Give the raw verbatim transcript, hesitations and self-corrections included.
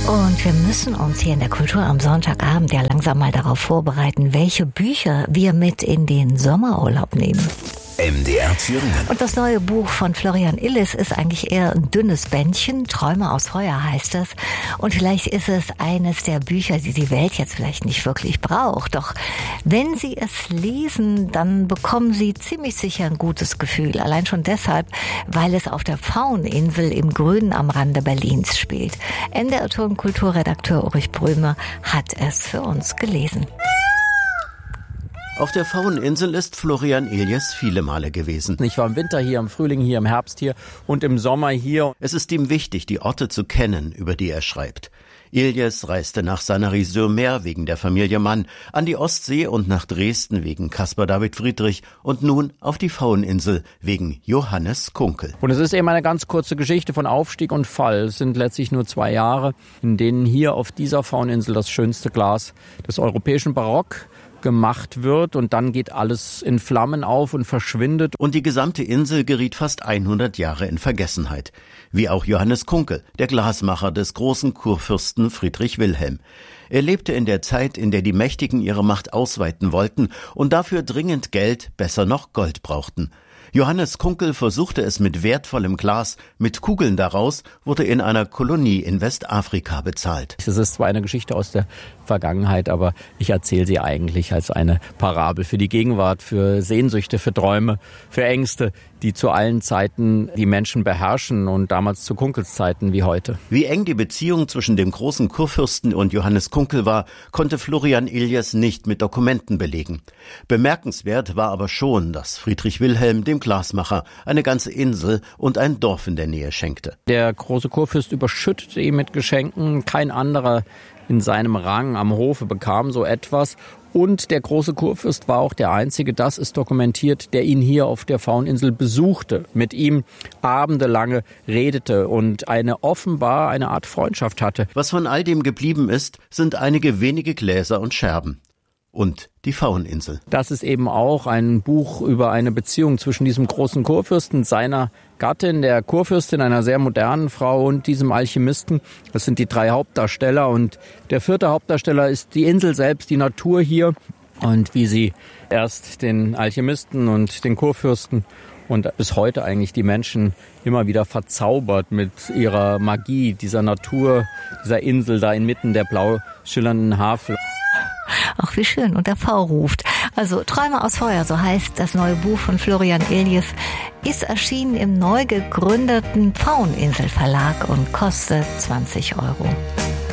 Und wir müssen uns hier in der Kultur am Sonntagabend ja langsam mal darauf vorbereiten, welche Bücher wir mit in den Sommerurlaub nehmen. M D R Thüringen. Und das neue Buch von Florian Illies ist eigentlich eher ein dünnes Bändchen. Träume aus Feuer heißt es. Und vielleicht ist es eines der Bücher, die die Welt jetzt vielleicht nicht wirklich braucht. Doch wenn Sie es lesen, dann bekommen Sie ziemlich sicher ein gutes Gefühl. Allein schon deshalb, weil es auf der Pfaueninsel im Grünen am Rande Berlins spielt. M D R-Kulturredakteur Ulrich Brömer hat es für uns gelesen. Auf der Pfaueninsel ist Florian Illies viele Male gewesen. Ich war im Winter hier, im Frühling hier, im Herbst hier und im Sommer hier. Es ist ihm wichtig, die Orte zu kennen, über die er schreibt. Illies reiste nach Sanary-sur-Mer wegen der Familie Mann, an die Ostsee und nach Dresden wegen Caspar David Friedrich und nun auf die Pfaueninsel wegen Johannes Kunkel. Und es ist eben eine ganz kurze Geschichte von Aufstieg und Fall. Es sind letztlich nur zwei Jahre, in denen hier auf dieser Pfaueninsel das schönste Glas des europäischen Barock gemacht wird und dann geht alles in Flammen auf und verschwindet. Und die gesamte Insel geriet fast hundert Jahre in Vergessenheit. Wie auch Johannes Kunkel, der Glasmacher des großen Kurfürsten Friedrich Wilhelm. Er lebte in der Zeit, in der die Mächtigen ihre Macht ausweiten wollten und dafür dringend Geld, besser noch Gold brauchten. Johannes Kunkel versuchte es mit wertvollem Glas, mit Kugeln daraus wurde in einer Kolonie in Westafrika bezahlt. Das ist zwar eine Geschichte aus der Vergangenheit, aber ich erzähle sie eigentlich als eine Parabel für die Gegenwart, für Sehnsüchte, für Träume, für Ängste, die zu allen Zeiten die Menschen beherrschen und damals zu Kunkels Zeiten wie heute. Wie eng die Beziehung zwischen dem großen Kurfürsten und Johannes Kunkel war, konnte Florian Illies nicht mit Dokumenten belegen. Bemerkenswert war aber schon, dass Friedrich Wilhelm dem Glasmacher eine ganze Insel und ein Dorf in der Nähe schenkte. Der große Kurfürst überschüttete ihn mit Geschenken. Kein anderer in seinem Rang am Hofe bekam so etwas. Und der große Kurfürst war auch der Einzige, das ist dokumentiert, der ihn hier auf der Pfaueninsel besuchte, mit ihm abendelange redete und eine offenbar eine Art Freundschaft hatte. Was von all dem geblieben ist, sind einige wenige Gläser und Scherben. Und die Pfaueninsel. Das ist eben auch ein Buch über eine Beziehung zwischen diesem großen Kurfürsten, seiner Gattin, der Kurfürstin, einer sehr modernen Frau und diesem Alchemisten. Das sind die drei Hauptdarsteller und der vierte Hauptdarsteller ist die Insel selbst, die Natur hier und wie sie erst den Alchemisten und den Kurfürsten und bis heute eigentlich die Menschen immer wieder verzaubert mit ihrer Magie, dieser Natur, dieser Insel da inmitten der blau schillernden Havel. Ach, wie schön. Und der V ruft. Also Träume aus Feuer, so heißt das neue Buch von Florian Illies, ist erschienen im neu gegründeten Pfaueninsel Verlag und kostet zwanzig Euro.